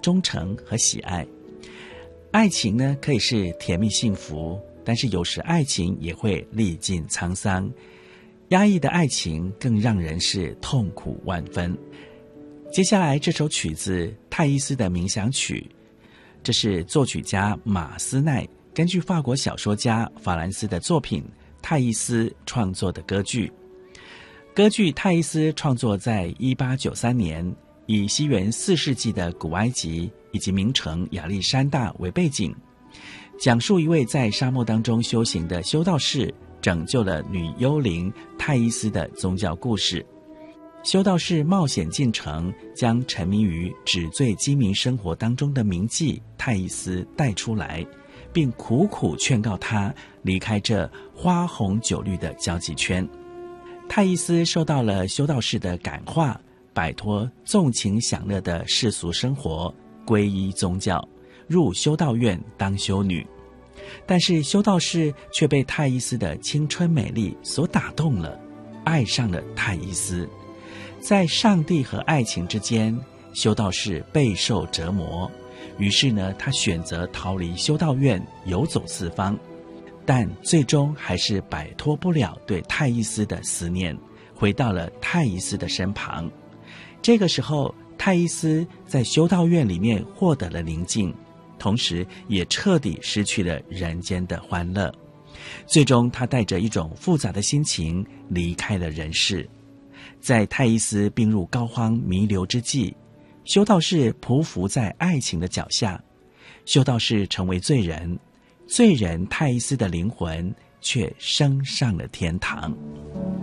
忠诚和喜爱。爱情呢，可以是甜蜜幸福，但是有时爱情也会历尽沧桑，压抑的爱情更让人是痛苦万分。接下来这首曲子泰伊斯的冥想曲，这是作曲家马斯奈根据法国小说家法兰斯的作品《泰伊斯》创作的歌剧。歌剧《泰伊斯》创作在1893年，以西元4世纪的古埃及以及名城亚历山大为背景，讲述一位在沙漠当中修行的修道士拯救了女幽灵泰伊斯的宗教故事。修道士冒险进城，将沉迷于纸醉金迷生活当中的冥妓泰伊斯带出来，并苦苦劝告他离开这花红酒绿的交际圈。泰伊斯受到了修道士的感化，摆脱纵情享乐的世俗生活，皈依宗教，入修道院当修女。但是修道士却被泰伊斯的青春美丽所打动了，爱上了泰伊斯。在上帝和爱情之间，修道士备受折磨，于是呢，他选择逃离修道院，游走四方，但最终还是摆脱不了对泰伊斯的思念，回到了泰伊斯的身旁。这个时候，泰伊斯在修道院里面获得了宁静，同时也彻底失去了人间的欢乐。最终他带着一种复杂的心情离开了人世。在泰伊斯病入膏肓弥留之际，修道士匍匐在爱情的脚下，修道士成为罪人，罪人泰伊斯的灵魂却升上了天堂。